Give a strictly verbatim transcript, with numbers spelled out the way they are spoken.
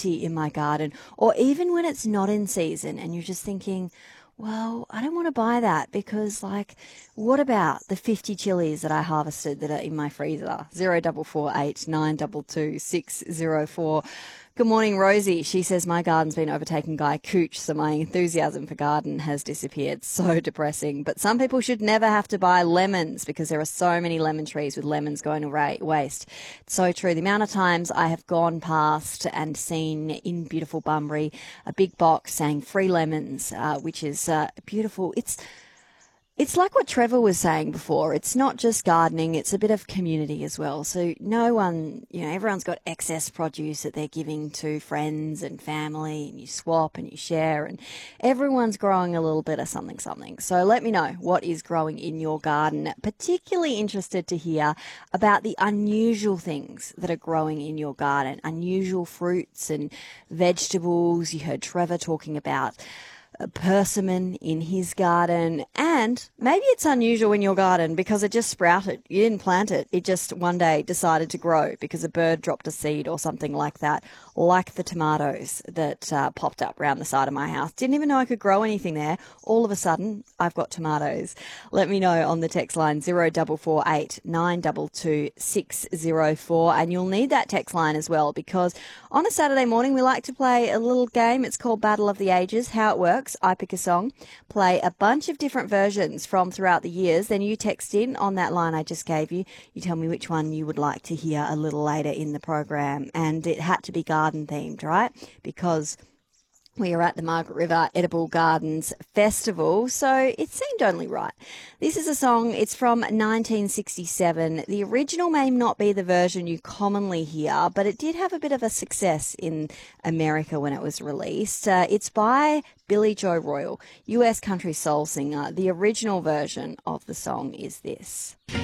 tea in my garden, or even when it's not in season and you're just thinking, well, I don't want to buy that because, like, what about the fifty chilies that I harvested that are in my freezer? Zero double four eight nine double two six zero four. Good morning, Rosie. She says, my garden's been overtaken by cooch, so my enthusiasm for garden has disappeared. So depressing. But some people should never have to buy lemons because there are so many lemon trees with lemons going to waste. It's so true. The amount of times I have gone past and seen in beautiful Bunbury a big box saying free lemons, uh, which is uh, beautiful. It's It's like what Trevor was saying before. It's not just gardening, it's a bit of community as well. So no one, you know, everyone's got excess produce that they're giving to friends and family, and you swap and you share, and everyone's growing a little bit of something, something. So let me know what is growing in your garden. Particularly interested to hear about the unusual things that are growing in your garden, unusual fruits and vegetables. You heard Trevor talking about a persimmon in his garden, and maybe it's unusual in your garden because it just sprouted. You didn't plant it. It just one day decided to grow because a bird dropped a seed or something like that, like the tomatoes that uh, popped up around the side of my house. Didn't even know I could grow anything there. All of a sudden, I've got tomatoes. Let me know on the text line zero double four eight nine double two six zero four, and you'll need that text line as well because on a Saturday morning we like to play a little game. It's called Battle of the Ages. How it works: I pick a song, play a bunch of different versions from throughout the years, then you text in on that line I just gave you. You tell me which one you would like to hear a little later in the program, and it had to be garden themed, right? Because we are at the Margaret River Edible Gardens Festival, so it seemed only right. This is a song, it's from nineteen sixty-seven. The original may not be the version you commonly hear, but it did have a bit of a success in America when it was released. Uh, it's by Billy Joe Royal, U S country soul singer. The original version of the song is this.